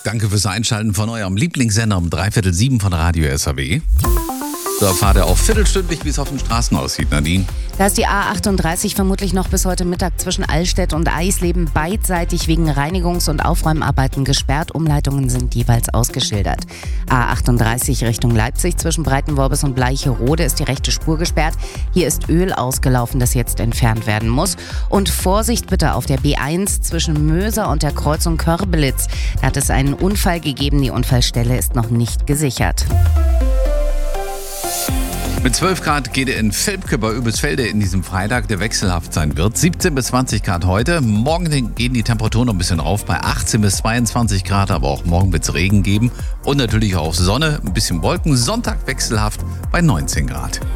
Danke fürs Einschalten von eurem Lieblingssender um 6:45 von Radio SAW. So erfahrt ihr auch viertelstündlich, wie es auf den Straßen aussieht, Nadine. Da ist die A38 vermutlich noch bis heute Mittag zwischen Allstedt und Eisleben beidseitig wegen Reinigungs- und Aufräumarbeiten gesperrt. Umleitungen sind jeweils ausgeschildert. A38 Richtung Leipzig zwischen Breitenworbis und Bleicherode ist die rechte Spur gesperrt. Hier ist Öl ausgelaufen, das jetzt entfernt werden muss. Und Vorsicht bitte auf der B1 zwischen Möser und der Kreuzung Körbelitz. Da hat es einen Unfall gegeben. Die Unfallstelle ist noch nicht gesichert. Mit 12 Grad geht er in Velpke bei Oebisfelde in diesem Freitag, der wechselhaft sein wird. 17 bis 20 Grad heute. Morgen gehen die Temperaturen noch ein bisschen rauf bei 18 bis 22 Grad, aber auch morgen wird es Regen geben. Und natürlich auch Sonne, ein bisschen Wolken. Sonntag wechselhaft bei 19 Grad.